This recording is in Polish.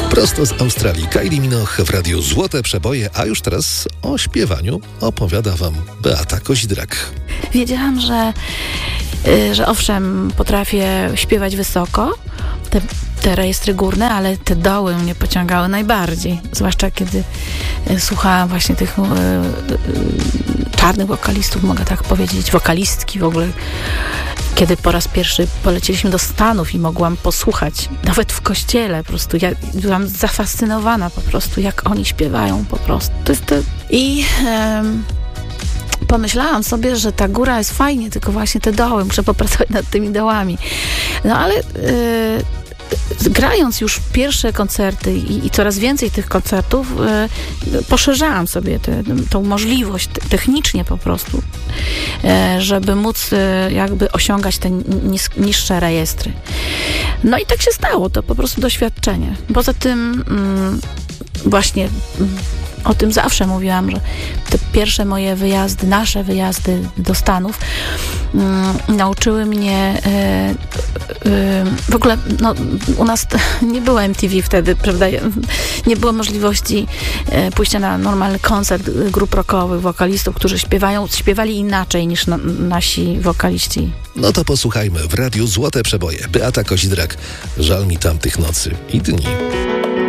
Prosto z Australii Kylie Minogue w radiu Złote Przeboje, a już teraz o śpiewaniu opowiada wam Beata Kozidrak. Wiedziałam, że owszem, potrafię śpiewać wysoko, te rejestry górne, ale te doły mnie pociągały najbardziej. Zwłaszcza kiedy słuchałam właśnie tych czarnych wokalistów, mogę tak powiedzieć, wokalistki w ogóle. Kiedy po raz pierwszy polecieliśmy do Stanów i mogłam posłuchać, nawet w kościele, po prostu ja byłam zafascynowana po prostu, jak oni śpiewają po prostu. I pomyślałam sobie, że ta góra jest fajnie, tylko właśnie te doły, muszę popracować nad tymi dołami. No ale grając już pierwsze koncerty i coraz więcej tych koncertów, poszerzałam sobie tą możliwość technicznie po prostu, żeby móc jakby osiągać te niższe rejestry. No i tak się stało, to po prostu doświadczenie. Poza tym właśnie o tym zawsze mówiłam, że te pierwsze moje wyjazdy, nasze wyjazdy do Stanów nauczyły mnie w ogóle, no, u nas nie było MTV wtedy, prawda? Nie było możliwości pójścia na normalny koncert grup rockowych, wokalistów, którzy śpiewali inaczej niż nasi wokaliści. No to posłuchajmy w radiu Złote Przeboje. Beata Kozidrak, żal mi tamtych nocy i dni.